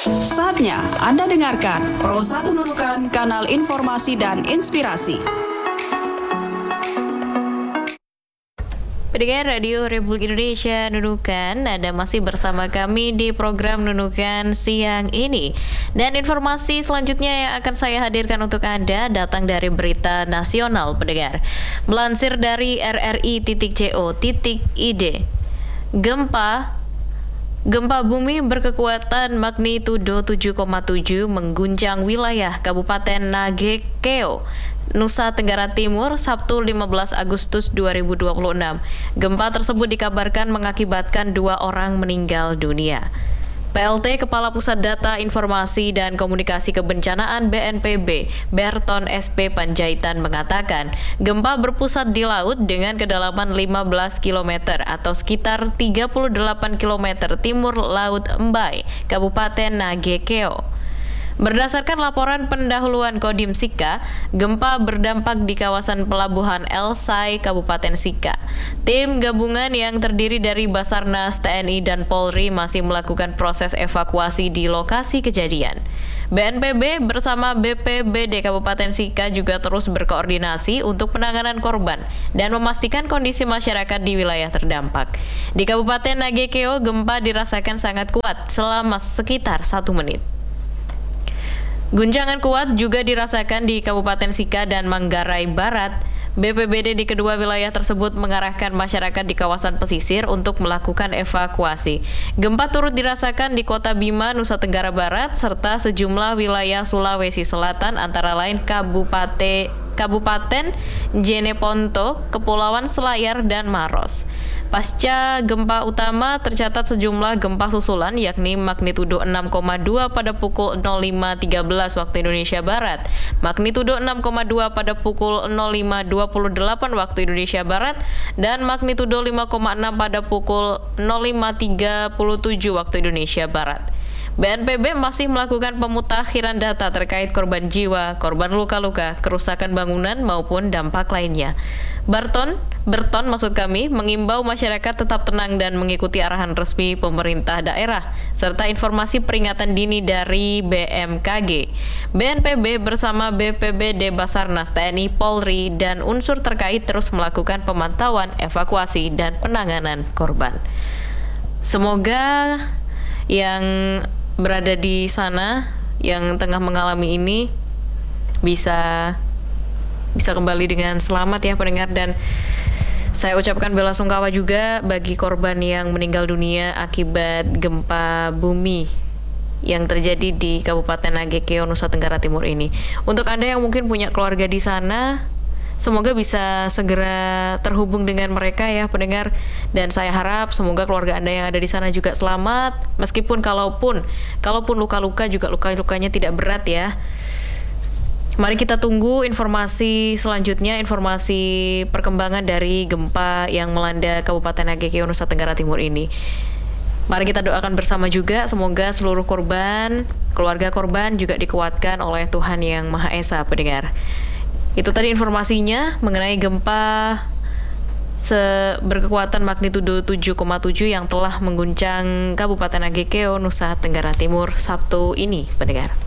Saatnya Anda dengarkan Pro 1 Nunukan, kanal informasi dan inspirasi. Pendengar Radio Republik Indonesia Nunukan, Anda masih bersama kami di program Nunukan siang ini. Dan informasi selanjutnya yang akan saya hadirkan untuk Anda datang dari berita nasional, pendengar. Melansir dari rri.co.id, Gempa bumi berkekuatan magnitudo 7,7 mengguncang wilayah Kabupaten Nagekeo, Nusa Tenggara Timur, Sabtu 15 Agustus 2026. Gempa tersebut dikabarkan mengakibatkan 2 orang meninggal dunia. PLT Kepala Pusat Data Informasi dan Komunikasi Kebencanaan BNPB, Berton SP Panjaitan mengatakan, gempa berpusat di laut dengan kedalaman 15 km atau sekitar 38 km timur Laut Mbai, Kabupaten Nagekeo. Berdasarkan laporan pendahuluan Kodim Sika, gempa berdampak di kawasan pelabuhan El Sai, Kabupaten Sika. Tim gabungan yang terdiri dari Basarnas, TNI, dan Polri masih melakukan proses evakuasi di lokasi kejadian. BNPB bersama BPBD Kabupaten Sika juga terus berkoordinasi untuk penanganan korban dan memastikan kondisi masyarakat di wilayah terdampak. Di Kabupaten Nagekeo, gempa dirasakan sangat kuat selama sekitar 1 menit. Guncangan kuat juga dirasakan di Kabupaten Sika dan Manggarai Barat. BPBD di kedua wilayah tersebut mengarahkan masyarakat di kawasan pesisir untuk melakukan evakuasi. Gempa turut dirasakan di Kota Bima, Nusa Tenggara Barat, serta sejumlah wilayah Sulawesi Selatan, antara lain Kabupaten Jeneponto, Kepulauan Selayar, dan Maros. Pasca gempa utama tercatat sejumlah gempa susulan, yakni magnitudo 6,2 pada pukul 05.13 waktu Indonesia Barat, magnitudo 6,2 pada pukul 05.28 waktu Indonesia Barat, dan magnitudo 5,6 pada pukul 05.37 waktu Indonesia Barat. BNPB masih melakukan pemutakhiran data terkait korban jiwa, korban luka-luka, kerusakan bangunan maupun dampak lainnya. Berton mengimbau masyarakat tetap tenang dan mengikuti arahan resmi pemerintah daerah serta informasi peringatan dini dari BMKG. BNPB bersama BPBD, Basarnas, TNI, Polri, dan unsur terkait terus melakukan pemantauan, evakuasi, dan penanganan korban. Semoga yang berada di sana yang tengah mengalami ini bisa kembali dengan selamat ya pendengar, dan saya ucapkan bela sungkawa juga bagi korban yang meninggal dunia akibat gempa bumi yang terjadi di Kabupaten Nagekeo, Nusa Tenggara Timur ini. Untuk Anda yang mungkin punya keluarga di sana, semoga bisa segera terhubung dengan mereka ya pendengar, dan saya harap semoga keluarga Anda yang ada di sana juga selamat, meskipun kalaupun luka-luka juga luka-lukanya tidak berat ya. Mari kita tunggu informasi selanjutnya, informasi perkembangan dari gempa yang melanda Kabupaten Nagekeo, Nusa Tenggara Timur ini. Mari kita doakan bersama juga, semoga seluruh korban, keluarga korban juga dikuatkan oleh Tuhan Yang Maha Esa, pendengar. Itu tadi informasinya mengenai gempa berkekuatan magnitudo 7,7 yang telah mengguncang Kabupaten Nagekeo, Nusa Tenggara Timur Sabtu ini, pendengar.